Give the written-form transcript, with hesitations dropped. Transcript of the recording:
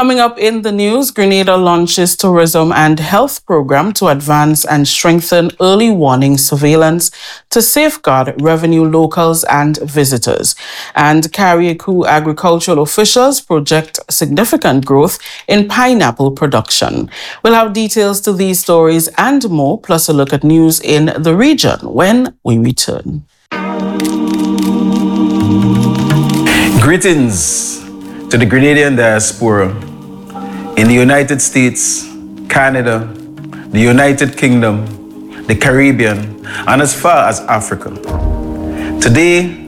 Coming up in the news, Grenada launches tourism and health program to advance and strengthen early warning surveillance to safeguard revenue locals and visitors. And Carriacou agricultural officials project significant growth in pineapple production. We'll have details to these stories and more, plus a look at news in the region when we return. Greetings to the Grenadian diaspora in the United States, Canada, the United Kingdom, the Caribbean, and as far as Africa. Today,